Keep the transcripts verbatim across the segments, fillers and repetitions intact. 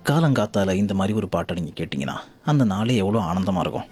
காலங்காத்தால இந்த மாதிரி ஒரு பாட்டை நீங்கள் கேட்டிங்கன்னா அந்த நாளே எவ்வளோ ஆனந்தமாக இருக்கும்.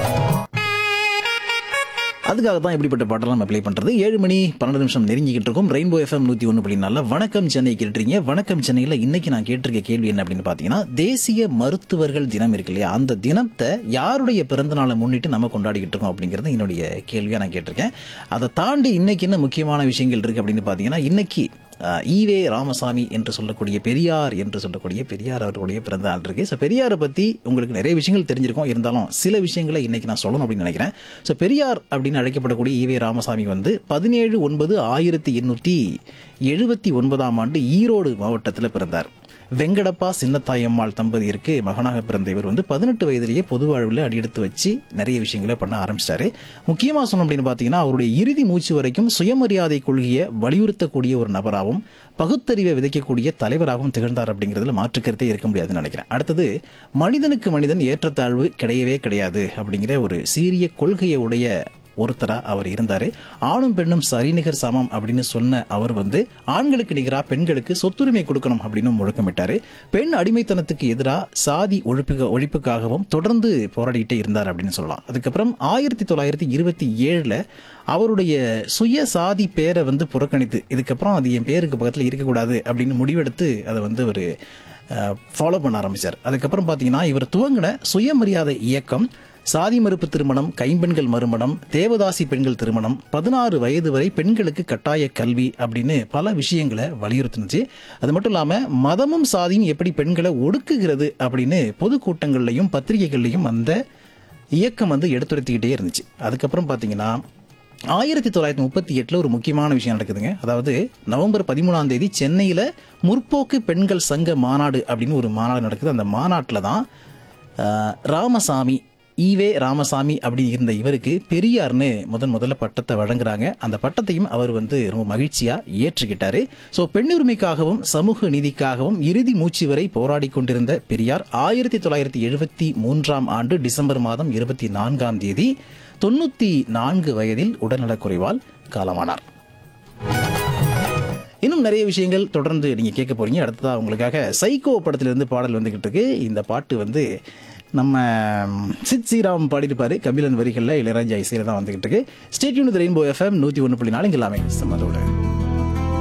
அதுக்காக தான் இப்படிப்பட்ட பாட்டெல்லாம் நம்ம ப்ளே பண்ணுறது. ஏழு மணி பன்னெண்டு நிமிஷம் நெருங்கிக்கிட்டு இருக்கும். ரெயின்போ எஃப்எம் நூற்றி ஒன்று புள்ளி நாலில் வணக்கம் சென்னை கேட்டுறீங்க. வணக்கம் சென்னையில் இன்னைக்கு நான் கேட்டிருக்க கேள்வி என்ன அப்படின்னு பார்த்தீங்கன்னா, தேசிய மருத்துவர்கள் தினம் இருக்கு இல்லையா, அந்த தினத்தை யாருடைய பிறந்த நாளை முன்னிட்டு நம்ம கொண்டாடிக்கிட்டு இருக்கோம் அப்படிங்கிறது என்னுடைய கேள்வியாக நான் கேட்டிருக்கேன். அதை தாண்டி இன்னைக்கு என்ன முக்கியமான விஷயங்கள் இருக்குது அப்படின்னு பார்த்தீங்கன்னா, இன்னைக்கு ஈவே ராமசாமி என்று சொல்லக்கூடிய பெரியார் என்று சொல்லக்கூடிய பெரியார் அவர்களுடைய பிறந்த நாள் இருக்கு. ஸோ பெரியாரை பற்றி உங்களுக்கு நிறைய விஷயங்கள் தெரிஞ்சிருக்கும். இருந்தாலும் சில விஷயங்களை இன்னைக்கு நான் சொல்லணும் அப்படின்னு நினைக்கிறேன். ஸோ பெரியார் அப்படின்னு அழைக்கப்படக்கூடிய ஈவே ராமசாமி வந்து பதினேழு ஒன்பது ஆயிரத்தி எண்ணூற்றி எழுபத்தி ஒன்பதாம் ஆண்டு ஈரோடு மாவட்டத்தில் பிறந்தார். வெங்கடப்பா சின்னத்தாயம்மாள் தம்பதியருக்கு மகனாக பிறந்த இவர் வந்து பதினெட்டு வயதிலேயே பொது வாழ்வில் அடியெடுத்து வச்சு நிறைய விஷயங்களை பண்ண ஆரம்பிச்சிட்டாரு. முக்கியமாக சொன்னோம் அப்படின்னு பார்த்தீங்கன்னா, அவருடைய இறுதி மூச்சு வரைக்கும் சுயமரியாதை கொள்கையை வலியுறுத்தக்கூடிய ஒரு நபராகவும் பகுத்தறிவை விதைக்கக்கூடிய தலைவராகவும் திகழ்ந்தார் அப்படிங்கிறதுல மாற்றுக்கருத்தே இருக்க முடியாதுன்னு நினைக்கிறேன். அடுத்தது, மனிதனுக்கு மனிதன் ஏற்றத்தாழ்வு கிடையவே கிடையாது அப்படிங்கிற ஒரு சீரிய கொள்கையை உடைய ஒருத்தராக அவர் இருந்தார். ஆணும் பெண்ணும் சரிநிகர் சமம் அப்படின்னு சொன்ன அவர் வந்து ஆண்களுக்கு நிகராக பெண்களுக்கு சொத்துரிமை கொடுக்கணும் அப்படின்னு முழக்கமிட்டார். பெண் அடிமைத்தனத்துக்கு எதிராக சாதி ஒழிப்பு ஒழிப்புக்காகவும் தொடர்ந்து போராடிக்கிட்டே இருந்தார் அப்படின்னு சொல்லலாம். அதுக்கப்புறம் ஆயிரத்தி தொள்ளாயிரத்தி இருபத்தி ஏழில் அவருடைய சுய சாதி பேரை வந்து புறக்கணித்து, இதுக்கப்புறம் அது என் பேருக்கு பக்கத்தில் இருக்கக்கூடாது அப்படின்னு முடிவெடுத்து அதை வந்து ஒரு ஃபாலோ பண்ண ஆரம்பித்தார். அதுக்கப்புறம் பார்த்தீங்கன்னா, இவர் துவங்கின சுயமரியாதை இயக்கம் சாதி மறுப்பு திருமணம், கைம்பெண்கள் மறுமணம், தேவதாசி பெண்கள் திருமணம், பதினாறு வயது வரை பெண்களுக்கு கட்டாய கல்வி அப்படின்னு பல விஷயங்களை வலியுறுத்தினுச்சு. அது மட்டும் இல்லாமல் மதமும் சாதியும் எப்படி பெண்களை ஒடுக்குகிறது அப்படின்னு பொதுக்கூட்டங்கள்லையும் பத்திரிகைகள்லையும் அந்த இயக்கம் வந்து எடுத்துரைத்துக்கிட்டே இருந்துச்சு. அதுக்கப்புறம் பார்த்தீங்கன்னா, ஆயிரத்தி தொள்ளாயிரத்தி முப்பத்தி எட்டில் ஒரு முக்கியமான விஷயம் நடக்குதுங்க. அதாவது நவம்பர் பதிமூணாம் தேதி சென்னையில் முற்போக்கு பெண்கள் சங்க மாநாடு அப்படின்னு ஒரு மாநாடு நடக்குது. அந்த மாநாட்டில் தான் ராமசாமி ஈவே ராமசாமி அப்படி இருந்த இவருக்கு பெரியார்னு முதன் முதல்ல பட்டத்தை வழங்குறாங்க. அந்த பட்டத்தையும் அவர் வந்து ரொம்ப மகிழ்ச்சியாக ஏற்றுக்கிட்டாரு. ஸோ பெண்ணுரிமைக்காகவும் சமூக நீதிக்காகவும் இறுதி மூச்சு வரை போராடி கொண்டிருந்த பெரியார் ஆயிரத்தி தொள்ளாயிரத்தி எழுபத்தி மூன்றாம் ஆண்டு டிசம்பர் மாதம் இருபத்தி நான்காம் தேதி தொண்ணூற்றி நான்கு வயதில் உடல்நலக்குறைவால் காலமானார். இன்னும் நிறைய விஷயங்கள் தொடர்ந்து நீங்கள் கேட்க போறீங்க. அடுத்ததாக உங்களுக்காக சைக்கோ படத்திலிருந்து பாடல் வந்துகிட்டு இருக்கு. இந்த பாட்டு வந்து நம்ம சித் ஸ்ரீராம் பாடியிருப்பாரு. கபிலன் வரிகளில் இளையராஜா இசையில் தான் வந்துகிட்டு இருக்கு. Stay tune with rainbow FM நூற்றி ஒன்று புள்ளி நாலு. இங்கே எல்லாமே சம்மதோட